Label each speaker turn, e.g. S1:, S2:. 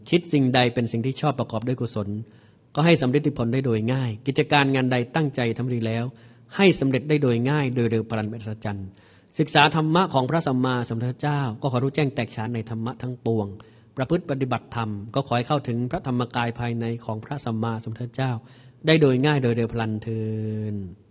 S1: คิดสิ่งใดเป็นสิ่งที่ชอบประกอบด้วยกุศลก็ให้สำเร็จผลได้โดยง่ายกิจการงานใดตั้งใจทำดีแล้วให้สำเร็จได้โดยง่ายโดยเร็วพลันเป็นอัศจรรย์ศึกษาธรรมะของพระสัมมาสัมพุทธเจ้าก็ขอรู้แจ้งแตกฉานในธรรมะทั้งปวงประพฤติปฏิบัติธรรมก็ขอให้เข้าถึงพระธรรมกายภายในของพระสัมมาสัมพุทธเจ้าได้โดยง่ายโดยเร็วพลันเทอญ